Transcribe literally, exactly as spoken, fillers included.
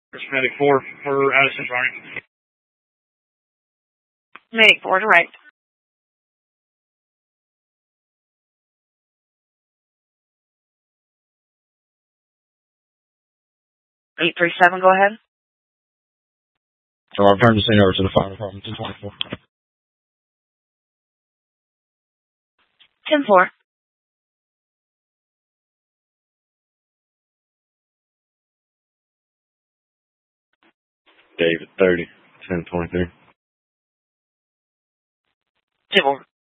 Medic four for Addison Barney. Medic four, direct. eight three seven, go ahead. So I've turned the scene over to the fire department, ten twenty-four. ten four. David thirty, ten twenty-three. ten four.